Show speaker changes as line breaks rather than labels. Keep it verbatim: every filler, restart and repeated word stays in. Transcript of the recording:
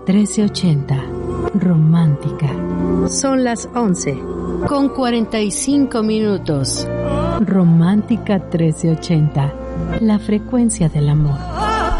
trece ochenta. Romántica.
Son las once con cuarenta y cinco minutos.
Romántica trece ochenta. La frecuencia del amor.